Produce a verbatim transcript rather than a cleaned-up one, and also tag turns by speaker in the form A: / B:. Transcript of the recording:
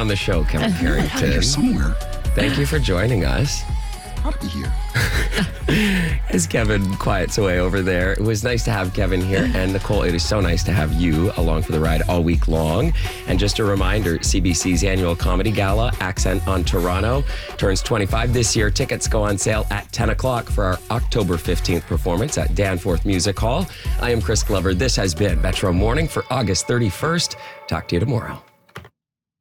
A: on the show, Kevin Harrington.
B: Here somewhere.
A: Thank you for joining us.
B: I'll be here.
A: As Kevin quiets away over there, it was nice to have Kevin here. And Nicole, it is so nice to have you along for the ride all week long. And just a reminder, C B C's annual comedy gala, Accent on Toronto, turns twenty-five this year. Tickets go on sale at ten o'clock for our October fifteenth performance at Danforth Music Hall. I am Chris Glover. This has been Metro Morning for August thirty-first. Talk to you tomorrow.